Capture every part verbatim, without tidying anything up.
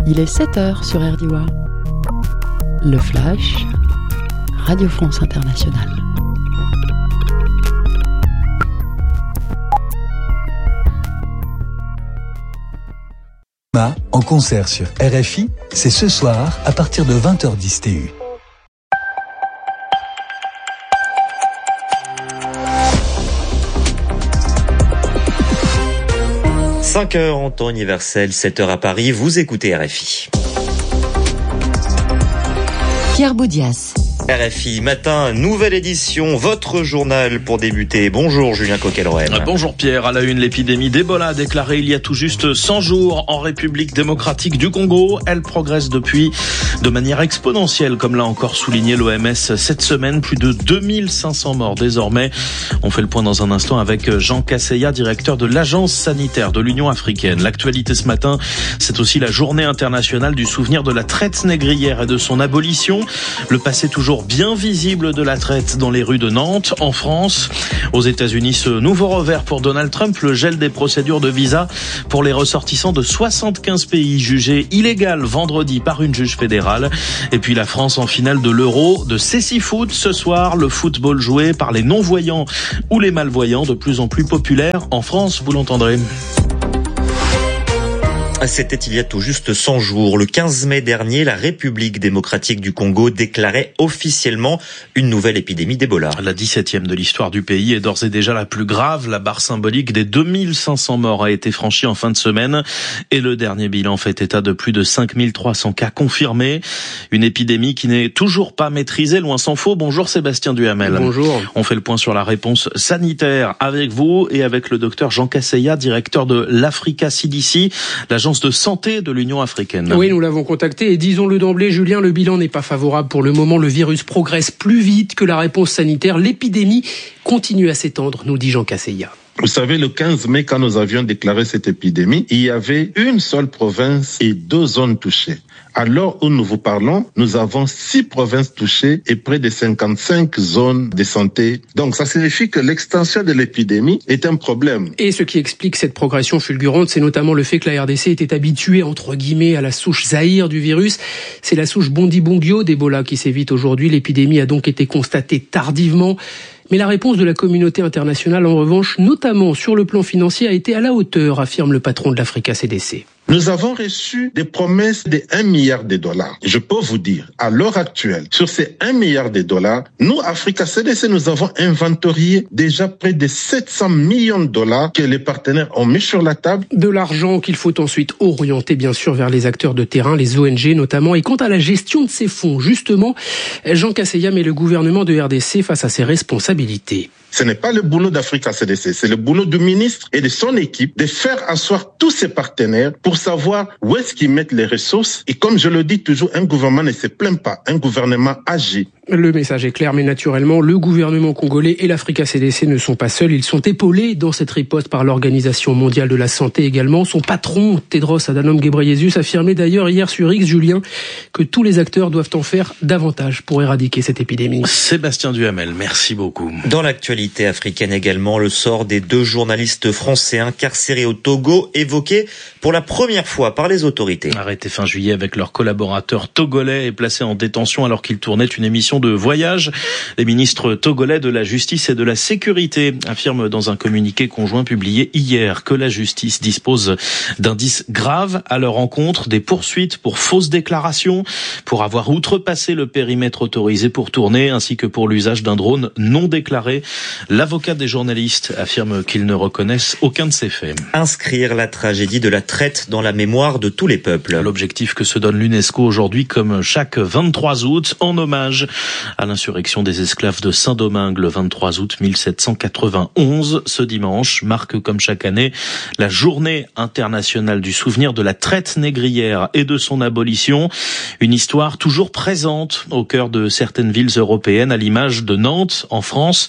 Il est sept heures sur R D W A. Le Flash, Radio France Internationale. En concert sur R F I, c'est ce soir à partir de vingt heures dix T U. cinq heures en temps universel, sept heures à Paris, vous écoutez R F I. Pierre Boudias. R F I Matin, nouvelle édition, votre journal pour débuter. Bonjour Julien Coquelroem. Bonjour Pierre, à la une, l'épidémie d'Ebola déclarée il y a tout juste cent jours en République démocratique du Congo. Elle progresse depuis de manière exponentielle, comme l'a encore souligné l'O M S cette semaine. Plus de deux mille cinq cents morts désormais. On fait le point dans un instant avec Jean Kaseya, directeur de l'Agence sanitaire de l'Union africaine. L'actualité ce matin, c'est aussi la journée internationale du souvenir de la traite négrière et de son abolition. Le passé toujours bien visible de la traite dans les rues de Nantes, en France. Aux États-Unis, ce nouveau revers pour Donald Trump, le gel des procédures de visa pour les ressortissants de soixante-quinze pays jugés illégales vendredi par une juge fédérale. Et puis la France en finale de l'Euro de Cécifoot ce soir, le football joué par les non-voyants ou les malvoyants, de plus en plus populaire en France, vous l'entendrez. C'était il y a tout juste cent jours. Le quinze mai dernier, la République démocratique du Congo déclarait officiellement une nouvelle épidémie d'Ebola. La dix-septième de l'histoire du pays est d'ores et déjà la plus grave. La barre symbolique des deux mille cinq cents morts a été franchie en fin de semaine. Et le dernier bilan fait état de plus de cinq mille trois cents cas confirmés. Une épidémie qui n'est toujours pas maîtrisée, loin s'en faut. Bonjour Sébastien Duhamel. Bonjour. On fait le point sur la réponse sanitaire avec vous et avec le docteur Jean Kaseya, directeur de l'Africa C D C, l'agence de santé de l'Union africaine. Oui, nous l'avons contacté et disons-le d'emblée, Julien, le bilan n'est pas favorable pour le moment. Le virus progresse plus vite que la réponse sanitaire. L'épidémie continue à s'étendre, nous dit Jean Kaseya. Vous savez, le quinze mai, quand nous avions déclaré cette épidémie, il y avait une seule province et deux zones touchées. À l'heure où nous vous parlons, nous avons six provinces touchées et près de cinquante-cinq zones de santé. Donc, ça signifie que l'extension de l'épidémie est un problème. Et ce qui explique cette progression fulgurante, c'est notamment le fait que la R D C était habituée, entre guillemets, à la souche Zaïre du virus. C'est la souche Bundibugyo d'Ebola qui s'évite aujourd'hui. L'épidémie a donc été constatée tardivement. Mais la réponse de la communauté internationale, en revanche, notamment sur le plan financier, a été à la hauteur, affirme le patron de l'Africa C D C. Nous avons reçu des promesses de un milliard de dollars. Je peux vous dire, à l'heure actuelle, sur ces un milliard de dollars, nous, Africa C D C, nous avons inventorié déjà près de sept cents millions de dollars que les partenaires ont mis sur la table. De l'argent qu'il faut ensuite orienter, bien sûr, vers les acteurs de terrain, les O N G notamment. Et quant à la gestion de ces fonds, justement, Jean Kaseya met le gouvernement de R D C face à ses responsabilités. Ce n'est pas le boulot d'Africa C D C, c'est le boulot du ministre et de son équipe de faire asseoir tous ses partenaires pour savoir où est-ce qu'ils mettent les ressources. Et comme je le dis toujours, un gouvernement ne se plaint pas, un gouvernement agit. Le message est clair, mais naturellement, le gouvernement congolais et l'Africa C D C ne sont pas seuls. Ils sont épaulés dans cette riposte par l'Organisation mondiale de la santé également. Son patron, Tedros Adhanom Ghebreyesus, affirmait d'ailleurs hier sur X, Julien, que tous les acteurs doivent en faire davantage pour éradiquer cette épidémie. Sébastien Duhamel, merci beaucoup. Dans l'actualité africaine également, le sort des deux journalistes français incarcérés au Togo, évoqué pour la première fois par les autorités. Arrêtés fin juillet avec leurs collaborateurs togolais et placés en détention alors qu'ils tournaient une émission de voyage. Les ministres togolais de la Justice et de la Sécurité affirment dans un communiqué conjoint publié hier que la justice dispose d'indices graves à leur encontre, des poursuites pour fausses déclarations, pour avoir outrepassé le périmètre autorisé pour tourner, ainsi que pour l'usage d'un drone non déclaré. L'avocat des journalistes affirme qu'ils ne reconnaissent aucun de ces faits. Inscrire la tragédie de la traite dans la mémoire de tous les peuples. L'objectif que se donne l'UNESCO aujourd'hui, comme chaque vingt-trois août, en hommage à l'insurrection des esclaves de Saint-Domingue le vingt-trois août mille sept cent quatre-vingt-onze. Ce dimanche marque, comme chaque année, la journée internationale du souvenir de la traite négrière et de son abolition. Une histoire toujours présente au cœur de certaines villes européennes, à l'image de Nantes, en France. Le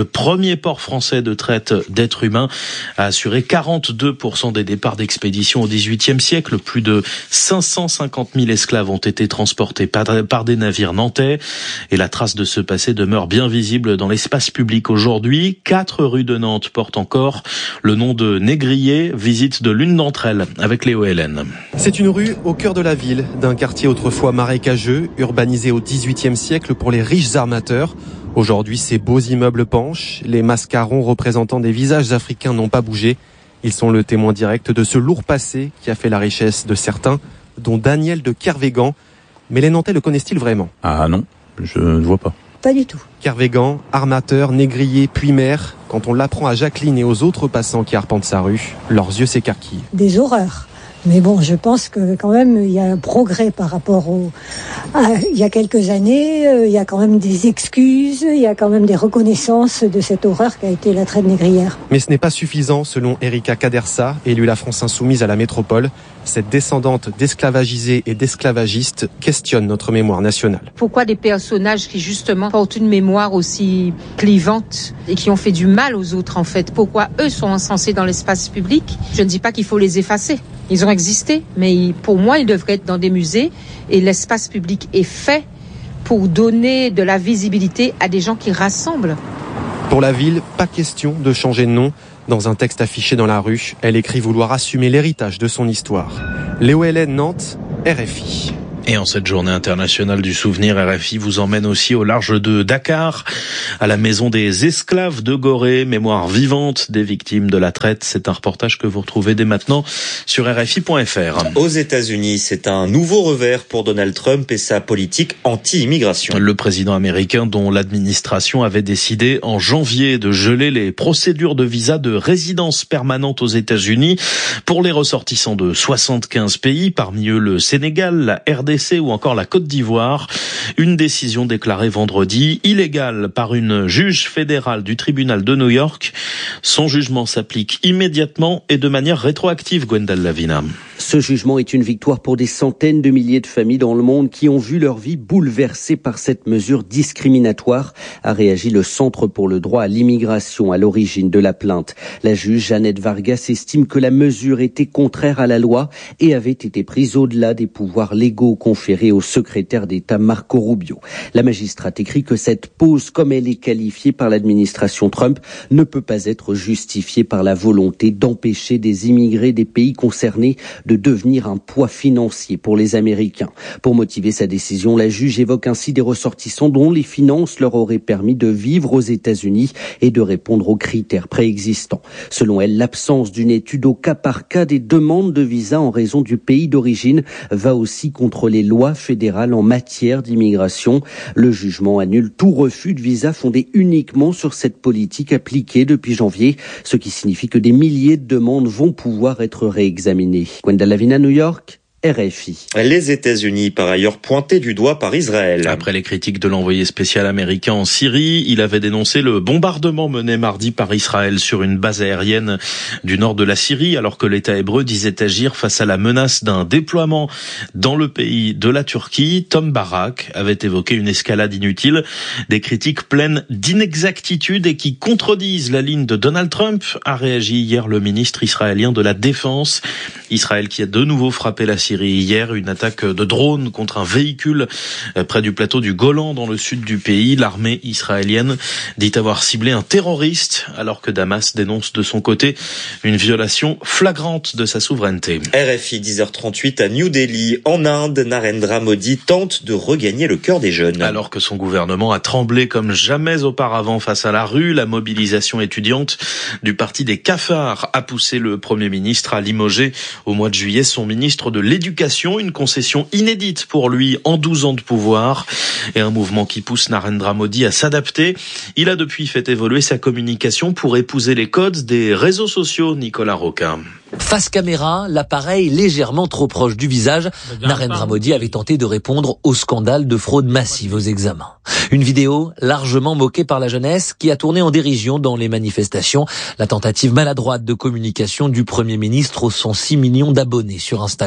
le premier port français de traite d'êtres humains, a assuré quarante-deux pour cent des départs d'expédition au dix-huitième siècle. Plus de cinq cent cinquante mille esclaves ont été transportés par des navires nantais et la trace de ce passé demeure bien visible dans l'espace public aujourd'hui. Quatre rues de Nantes portent encore le nom de Négrier. Visite de l'une d'entre elles avec Léo Hélène. C'est une rue au cœur de la ville, d'un quartier autrefois marécageux, urbanisé au dix-huitième siècle pour les riches armateurs. Aujourd'hui, ces beaux immeubles penchent, les mascarons représentant des visages africains n'ont pas bougé. Ils sont le témoin direct de ce lourd passé qui a fait la richesse de certains, dont Daniel de Kervégan. Mais les Nantais le connaissent-ils vraiment ? Ah non, je ne vois pas. Pas du tout. Kervégan, armateur, négrier, puis maire. Quand on l'apprend à Jacqueline et aux autres passants qui arpentent sa rue, leurs yeux s'écarquillent. Des horreurs. Mais bon, je pense que quand même, il y a un progrès par rapport au... à, il y a quelques années, euh, il y a quand même des excuses, il y a quand même des reconnaissances de cette horreur qu'a été la traite négrière. Mais ce n'est pas suffisant, selon Erika Cadersa, élue La France Insoumise à la métropole. Cette descendante d'esclavagisés et d'esclavagistes questionne notre mémoire nationale. Pourquoi des personnages qui justement portent une mémoire aussi clivante et qui ont fait du mal aux autres en fait, pourquoi eux sont encensés dans l'espace public ? Je ne dis pas qu'il faut les effacer. Ils ont existé, mais pour moi, ils devraient être dans des musées et l'espace public est fait pour donner de la visibilité à des gens qui rassemblent. Pour la ville, pas question de changer de nom. Dans un texte affiché dans la rue, elle écrit vouloir assumer l'héritage de son histoire. Léo Hélène, Nantes, R F I. Et en cette journée internationale du souvenir, R F I vous emmène aussi au large de Dakar, à la maison des esclaves de Gorée, mémoire vivante des victimes de la traite. C'est un reportage que vous retrouvez dès maintenant sur R F I point F R. Aux États-Unis, c'est un nouveau revers pour Donald Trump et sa politique anti-immigration. Le président américain, dont l'administration avait décidé en janvier de geler les procédures de visa de résidence permanente aux États-Unis pour les ressortissants de soixante-quinze pays, parmi eux le Sénégal, la R D C ou encore la Côte d'Ivoire. Une décision déclarée vendredi illégale par une juge fédérale du tribunal de New York. Son jugement s'applique immédiatement et de manière rétroactive, Gwendal Lavina. Ce jugement est une victoire pour des centaines de milliers de familles dans le monde qui ont vu leur vie bouleversée par cette mesure discriminatoire, a réagi le Centre pour le droit à l'immigration à l'origine de la plainte. La juge Jeannette Vargas estime que la mesure était contraire à la loi et avait été prise au-delà des pouvoirs légaux conférés au secrétaire d'État Marco Rubio. La magistrate écrit que cette pause, comme elle est qualifiée par l'administration Trump, ne peut pas être justifiée par la volonté d'empêcher des immigrés des pays concernés de devenir un poids financier pour les Américains. Pour motiver sa décision, la juge évoque ainsi des ressortissants dont les finances leur auraient permis de vivre aux États-Unis et de répondre aux critères préexistants. Selon elle, l'absence d'une étude au cas par cas des demandes de visa en raison du pays d'origine va aussi contre les lois fédérales en matière d'immigration. Le jugement annule tout refus de visa fondé uniquement sur cette politique appliquée depuis janvier, ce qui signifie que des milliers de demandes vont pouvoir être réexaminées. Gwendal Lavina, New York, R F I. Les États-Unis, par ailleurs, pointés du doigt par Israël. Après les critiques de l'envoyé spécial américain en Syrie, il avait dénoncé le bombardement mené mardi par Israël sur une base aérienne du nord de la Syrie, alors que l'État hébreu disait agir face à la menace d'un déploiement dans le pays de la Turquie. Tom Barak avait évoqué une escalade inutile, des critiques pleines d'inexactitudes et qui contredisent la ligne de Donald Trump, a réagi hier le ministre israélien de la Défense. Israël qui a de nouveau frappé la Syrie hier, une attaque de drone contre un véhicule près du plateau du Golan dans le sud du pays. L'armée israélienne dit avoir ciblé un terroriste alors que Damas dénonce de son côté une violation flagrante de sa souveraineté. R F I dix heures trente-huit à New Delhi, en Inde, Narendra Modi tente de regagner le cœur des jeunes. Alors que son gouvernement a tremblé comme jamais auparavant face à la rue, la mobilisation étudiante du parti des cafards a poussé le Premier ministre à limoger au mois de juillet son ministre de l'Éducation. Une concession inédite pour lui en douze ans de pouvoir et un mouvement qui pousse Narendra Modi à s'adapter. Il a depuis fait évoluer sa communication pour épouser les codes des réseaux sociaux, Nicolas Roquin. Face caméra, l'appareil légèrement trop proche du visage, Narendra Modi avait tenté de répondre au scandale de fraude massive aux examens. Une vidéo largement moquée par la jeunesse qui a tourné en dérision dans les manifestations. La tentative maladroite de communication du Premier ministre aux cent six millions d'abonnés sur Instagram.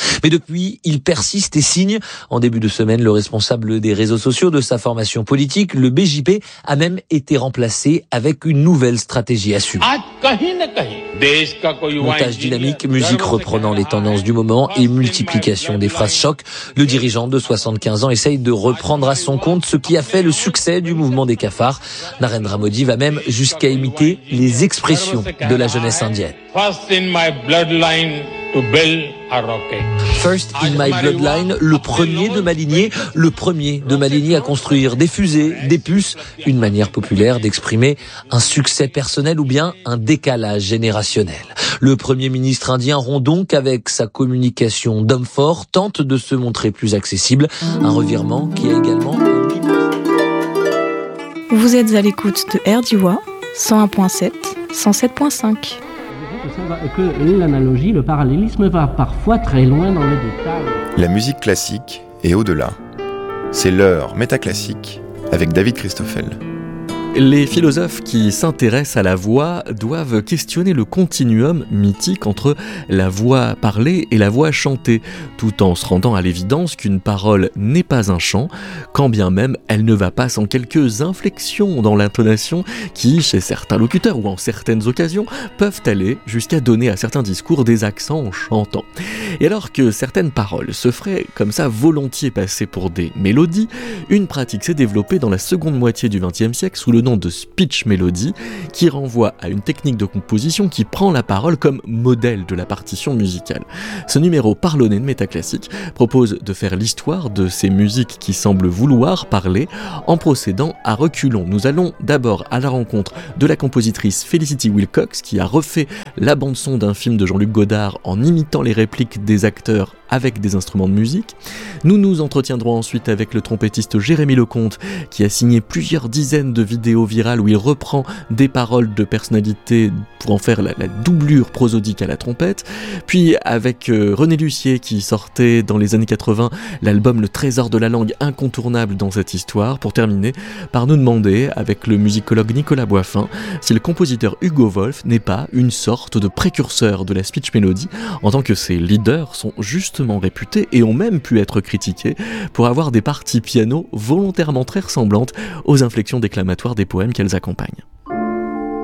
Mais depuis, il persiste et signe. En début de semaine, le responsable des réseaux sociaux de sa formation politique, le B J P, a même été remplacé avec une nouvelle stratégie assumée. Montage dynamique, musique reprenant les tendances du moment et multiplication des phrases choc. Le dirigeant de soixante-quinze ans essaye de reprendre à son compte ce qui a fait le succès du mouvement des cafards. Narendra Modi va même jusqu'à imiter les expressions de la jeunesse indienne. First in my bloodline to build a rocket. First in my bloodline, le premier de ma lignée, le premier de ma lignée à construire des fusées, des puces, une manière populaire d'exprimer un succès personnel ou bien un décalage générationnel. Le Premier ministre indien rompt donc avec sa communication d'homme fort, tente de se montrer plus accessible, un revirement qui a également un immense... Vous êtes à l'écoute de R D W A, cent un virgule sept, cent sept virgule cinq. Que l'analogie, le parallélisme va parfois très loin dans le détail. La musique classique et au-delà. C'est l'heure métaclassique avec David Christoffel. Les philosophes qui s'intéressent à la voix doivent questionner le continuum mythique entre la voix parlée et la voix chantée, tout en se rendant à l'évidence qu'une parole n'est pas un chant, quand bien même elle ne va pas sans quelques inflexions dans l'intonation qui, chez certains locuteurs ou en certaines occasions, peuvent aller jusqu'à donner à certains discours des accents en chantant. Et alors que certaines paroles se feraient comme ça volontiers passer pour des mélodies, une pratique s'est développée dans la seconde moitié du vingtième siècle sous le nom de speech melody, qui renvoie à une technique de composition qui prend la parole comme modèle de la partition musicale. Ce numéro parlonné de Métaclassique propose de faire l'histoire de ces musiques qui semblent vouloir parler en procédant à reculons. Nous allons d'abord à la rencontre de la compositrice Felicity Wilcox qui a refait la bande-son d'un film de Jean-Luc Godard en imitant les répliques des acteurs avec des instruments de musique. Nous nous entretiendrons ensuite avec le trompettiste Jérémy Lecomte qui a signé plusieurs dizaines de vidéos virales où il reprend des paroles de personnalités pour en faire la, la doublure prosodique à la trompette. Puis avec euh, René Lucier qui sortait dans les années quatre-vingts l'album Le Trésor de la langue, incontournable dans cette histoire, pour terminer par nous demander avec le musicologue Nicolas Boiffin si le compositeur Hugo Wolf n'est pas une sorte de précurseur de la speech melody, en tant que ses leaders sont justement réputés et ont même pu être critiqués pour avoir des parties piano volontairement très ressemblantes aux inflexions déclamatoires des poèmes qu'elles accompagnent.